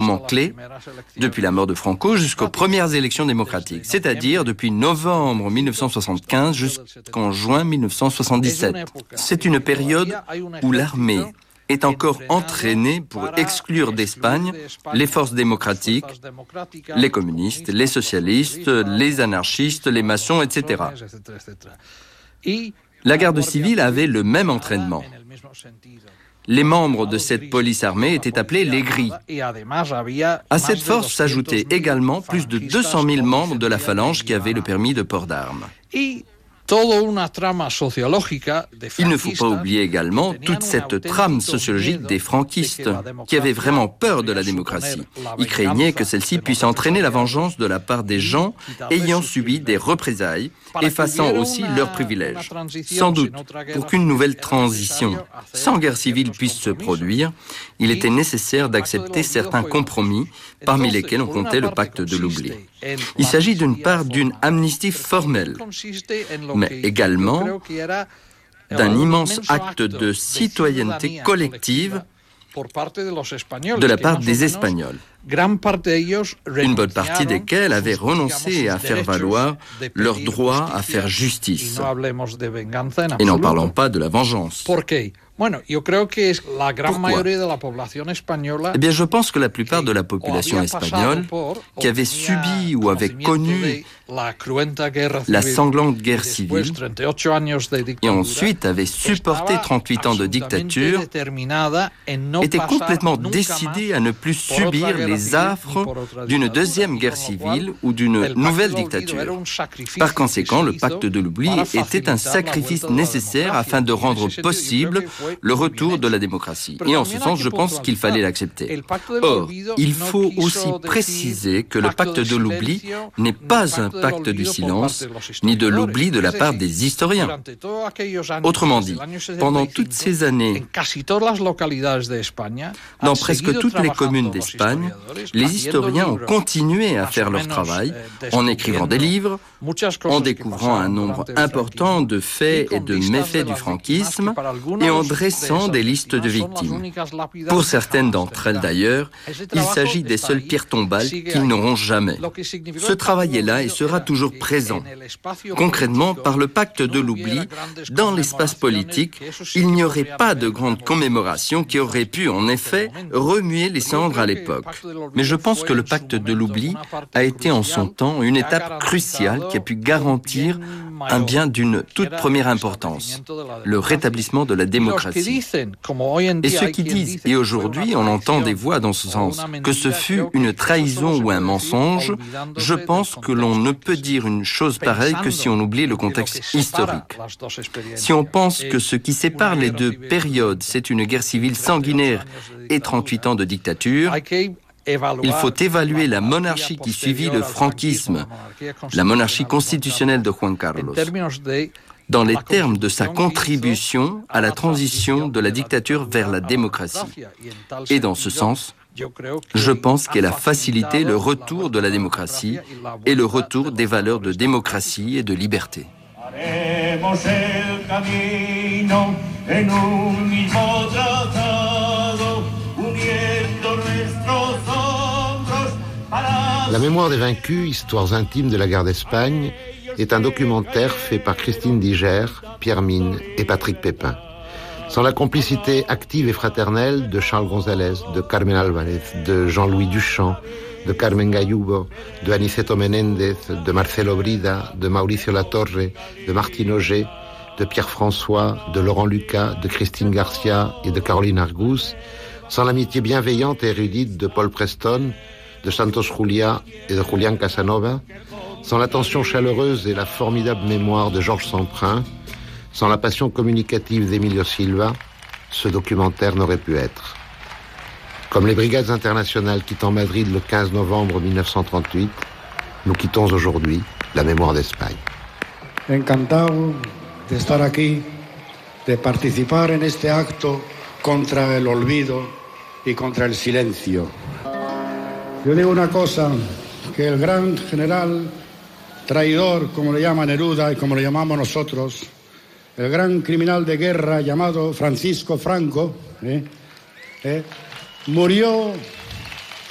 moment clé, depuis la mort de Franco jusqu'aux premières élections démocratiques, c'est-à-dire depuis novembre 1975 jusqu'en juin 1977. C'est une période où l'armée est encore entraînée pour exclure d'Espagne les forces démocratiques, les communistes, les socialistes, les anarchistes, les maçons, etc. La garde civile avait le même entraînement. Les membres de cette police armée étaient appelés les gris. À cette force s'ajoutaient également plus de 200 000 membres de la phalange qui avaient le permis de port d'armes. Il ne faut pas oublier également toute cette trame sociologique des franquistes, qui avaient vraiment peur de la démocratie. Ils craignaient que celle-ci puisse entraîner la vengeance de la part des gens ayant subi des représailles, effaçant aussi leurs privilèges. Sans doute, pour qu'une nouvelle transition sans guerre civile puisse se produire, il était nécessaire d'accepter certains compromis, parmi lesquels on comptait le pacte de l'oubli. Il s'agit d'une part d'une amnistie formelle, mais également d'un immense acte de citoyenneté collective de la part des Espagnols, une bonne partie desquels avaient renoncé à faire valoir leur droit à faire justice. Et n'en parlons pas de la vengeance. Pourquoi ? Eh bien, je pense que la plupart de la population espagnole, qui avait subi ou avait connu la sanglante guerre civile et ensuite avait supporté 38 ans de dictature, était complètement décidée à ne plus subir les affres d'une deuxième guerre civile ou d'une nouvelle dictature. Par conséquent, le pacte de l'oubli était un sacrifice nécessaire afin de rendre possible le retour de la démocratie. Et en ce sens, je pense qu'il fallait l'accepter. Or, il faut aussi préciser que le pacte de l'oubli n'est pas un pacte du silence, ni de l'oubli de la part des historiens. Autrement dit, pendant toutes ces années, dans presque toutes les communes d'Espagne, les historiens ont continué à faire leur travail en écrivant des livres, en découvrant un nombre important de faits et de méfaits du franquisme et en dressant des listes de victimes. Pour certaines d'entre elles d'ailleurs, il s'agit des seules pierres tombales qu'ils n'auront jamais. Ce travail est là et sera toujours présent. Concrètement, par le pacte de l'oubli, dans l'espace politique, il n'y aurait pas de grande commémoration qui aurait pu, en effet, remuer les cendres à l'époque. Mais je pense que le pacte de l'oubli a été en son temps une étape cruciale qui a pu garantir un bien d'une toute première importance, le rétablissement de la démocratie. Et ceux qui disent, et aujourd'hui on entend des voix dans ce sens, que ce fut une trahison ou un mensonge, je pense que l'on ne peut dire une chose pareille que si on oublie le contexte historique. Si on pense que ce qui sépare les deux périodes, c'est une guerre civile sanguinaire et 38 ans de dictature, il faut évaluer la monarchie qui suivit le franquisme, la monarchie constitutionnelle de Juan Carlos, dans les termes de sa contribution à la transition de la dictature vers la démocratie. Et dans ce sens, je pense qu'elle a facilité le retour de la démocratie et le retour des valeurs de démocratie et de liberté. La mémoire des vaincus, histoires intimes de la guerre d'Espagne, est un documentaire fait par Christine Diger, Pierre Mine et Patrick Pépin. Sans la complicité active et fraternelle de Charles González, de Carmen Álvarez, de Jean-Louis Duchamp, de Carmen Gallubo, de Aniceto Menéndez, de Marcelo Brida, de Mauricio Latorre, de Martine Auger, de Pierre François, de Laurent Lucas, de Christine Garcia et de Caroline Argus, sans l'amitié bienveillante et érudite de Paul Preston, de Santos Julia et de Julián Casanova, sans l'attention chaleureuse et la formidable mémoire de Georges Semprin, sans la passion communicative d'Emilio Silva, ce documentaire n'aurait pu être. Comme les brigades internationales quittant Madrid le 15 novembre 1938, nous quittons aujourd'hui la mémoire d'Espagne. Encantado de estar aquí, de participar en este acto contra el olvido y contra el silencio. Yo digo una cosa, que el gran general traidor, como le llama Neruda y como le llamamos nosotros, el gran criminal de guerra llamado Francisco Franco, murió